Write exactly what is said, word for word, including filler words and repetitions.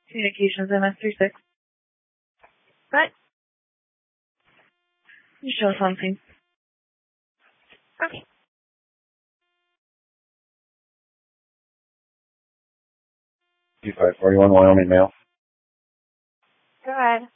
Communications M S thirty-six. What? You show something. Okay. two five four one Wyoming mail. Go ahead.